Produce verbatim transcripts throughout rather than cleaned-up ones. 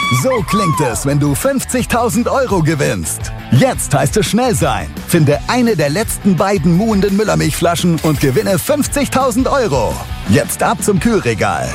So klingt es, wenn du fünfzigtausend Euro gewinnst. Jetzt heißt es schnell sein. Finde eine der letzten beiden muhenden Müllermilchflaschen und gewinne fünfzigtausend Euro. Jetzt ab zum Kühlregal.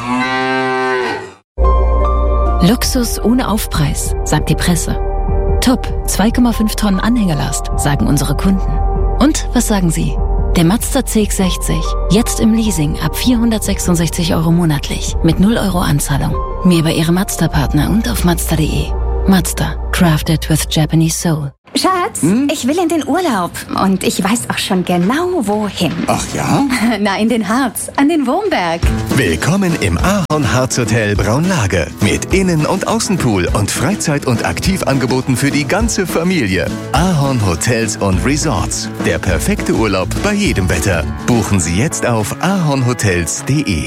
Luxus ohne Aufpreis, sagt die Presse. Top, zwei Komma fünf Tonnen Anhängerlast, sagen unsere Kunden. Und was sagen Sie? Der Mazda C X sechzig, jetzt im Leasing ab vierhundertsechsundsechzig Euro monatlich, mit null Euro Anzahlung. Mehr bei Ihrem Mazda-Partner und auf Mazda punkt de. Mazda, crafted with Japanese soul. Schatz, hm? ich will in den Urlaub und ich weiß auch schon genau, wohin. Ach ja? Na, in den Harz, an den Wurmberg. Willkommen im Ahorn Harz Hotel Braunlage mit Innen- und Außenpool und Freizeit- und Aktivangeboten für die ganze Familie. Ahorn Hotels und Resorts. Der perfekte Urlaub bei jedem Wetter. Buchen Sie jetzt auf ahornhotels punkt de.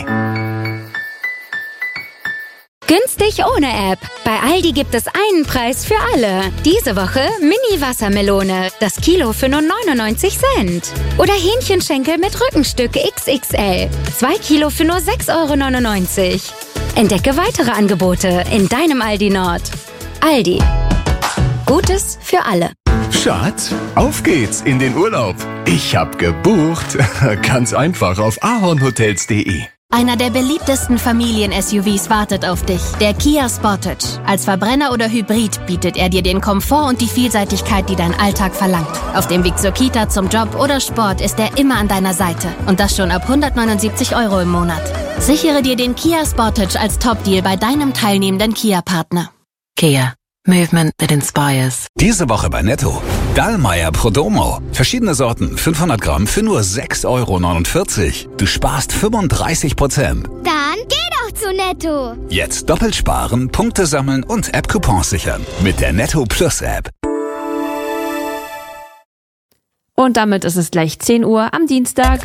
Günstig ohne App. Bei Aldi gibt es einen Preis für alle. Diese Woche Mini-Wassermelone. Das Kilo für nur neunundneunzig Cent. Oder Hähnchenschenkel mit Rückenstück X X L. Zwei Kilo für nur sechs Euro neunundneunzig. Entdecke weitere Angebote in deinem Aldi Nord. Aldi. Gutes für alle. Schatz, auf geht's in den Urlaub. Ich hab gebucht. Ganz einfach auf ahornhotels punkt de. Einer der beliebtesten Familien-S U Vs wartet auf dich, der Kia Sportage. Als Verbrenner oder Hybrid bietet er dir den Komfort und die Vielseitigkeit, die dein Alltag verlangt. Auf dem Weg zur Kita, zum Job oder Sport ist er immer an deiner Seite. Und das schon ab hundertneunundsiebzig Euro im Monat. Sichere dir den Kia Sportage als Top-Deal bei deinem teilnehmenden Kia-Partner. Kia. Movement that inspires. Diese Woche bei Netto. Dallmayr Prodomo. Verschiedene Sorten, fünfhundert Gramm für nur sechs Euro neunundvierzig. Du sparst fünfunddreißig Prozent. Dann geh doch zu Netto. Jetzt doppelt sparen, Punkte sammeln und App-Coupons sichern. Mit der Netto Plus App. Und damit ist es gleich zehn Uhr am Dienstag.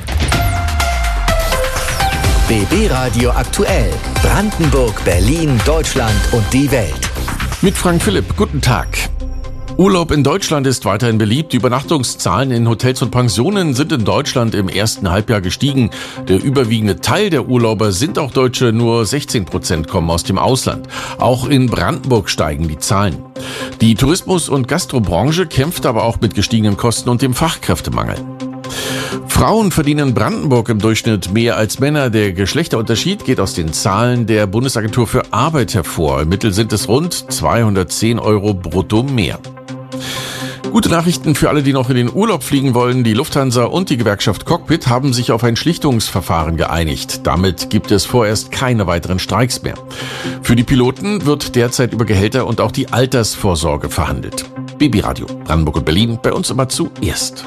B B Radio aktuell. Brandenburg, Berlin, Deutschland und die Welt. Mit Frank Philipp, guten Tag. Urlaub in Deutschland ist weiterhin beliebt. Die Übernachtungszahlen in Hotels und Pensionen sind in Deutschland im ersten Halbjahr gestiegen. Der überwiegende Teil der Urlauber sind auch Deutsche, nur sechzehn Prozent kommen aus dem Ausland. Auch in Brandenburg steigen die Zahlen. Die Tourismus- und Gastrobranche kämpft aber auch mit gestiegenen Kosten und dem Fachkräftemangel. Frauen verdienen in Brandenburg im Durchschnitt mehr als Männer. Der Geschlechterunterschied geht aus den Zahlen der Bundesagentur für Arbeit hervor. Im Mittel sind es rund zweihundertzehn Euro brutto mehr. Gute Nachrichten für alle, die noch in den Urlaub fliegen wollen. Die Lufthansa und die Gewerkschaft Cockpit haben sich auf ein Schlichtungsverfahren geeinigt. Damit gibt es vorerst keine weiteren Streiks mehr. Für die Piloten wird derzeit über Gehälter und auch die Altersvorsorge verhandelt. B B Radio, Brandenburg und Berlin, bei uns immer zuerst.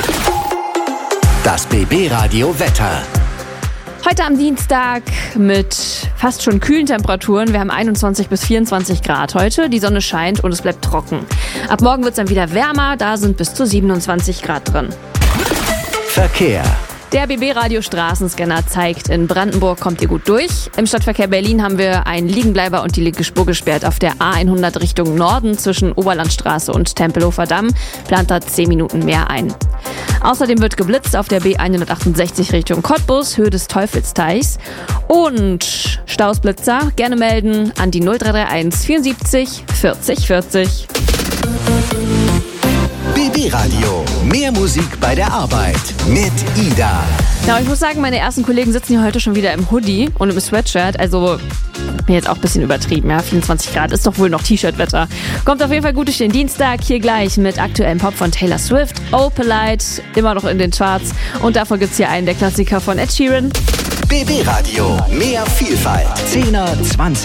Das B B Radio Wetter. Heute am Dienstag mit fast schon kühlen Temperaturen. Wir haben einundzwanzig bis vierundzwanzig Grad heute. Die Sonne scheint und es bleibt trocken. Ab morgen wird es dann wieder wärmer. Da sind bis zu siebenundzwanzig Grad drin. Verkehr. Der B B-Radio Straßenscanner zeigt, in Brandenburg kommt ihr gut durch. Im Stadtverkehr Berlin haben wir einen Liegenbleiber und die linke Spur gesperrt auf der A hundert Richtung Norden zwischen Oberlandstraße und Tempelhofer Damm. Plant da zehn Minuten mehr ein. Außerdem wird geblitzt auf der B hundertachtundsechzig Richtung Cottbus, Höhe des Teufelsteichs. Und Stausblitzer gerne melden an die null drei drei eins vierundsiebzig vierzig vierzig. B B Radio. Mehr Musik bei der Arbeit mit Ida. Ja, ich muss sagen, meine ersten Kollegen sitzen hier heute schon wieder im Hoodie und im Sweatshirt. Also, mir jetzt auch ein bisschen übertrieben. Ja, vierundzwanzig Grad ist doch wohl noch T-Shirt-Wetter. Kommt auf jeden Fall gut durch den Dienstag. Hier gleich mit aktuellem Pop von Taylor Swift. Opalite, immer noch in den Charts. Und davon gibt's hier einen der Klassiker von Ed Sheeran. B B Radio. Mehr Vielfalt. zehner, zwanziger